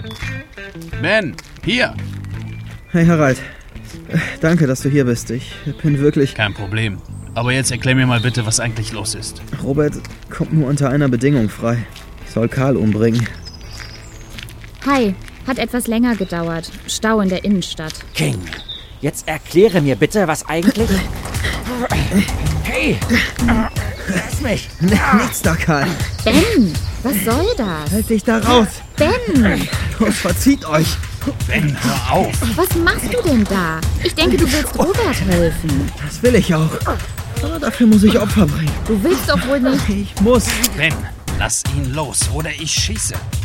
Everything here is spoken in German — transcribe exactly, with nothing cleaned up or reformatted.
Ben, hier. Hey Harald, danke, dass du hier bist. Ich bin wirklich... Kein Problem. Aber jetzt erklär mir mal bitte, was eigentlich los ist. Robert kommt nur unter einer Bedingung frei. Ich soll Karl umbringen. Hi, hat etwas länger gedauert. Stau in der Innenstadt. King, jetzt erkläre mir bitte, was eigentlich... Hey, lass mich. Nichts da, Karl. Ben, was soll das? Halt dich da raus. Ben! Los, verzieht euch. Ben, hör auf. Was machst du denn da? Ich denke, du willst Robert helfen. Das will ich auch. Aber dafür muss ich Opfer bringen. Du willst doch wohl nicht... Ich muss. Ben, lass ihn los oder ich schieße.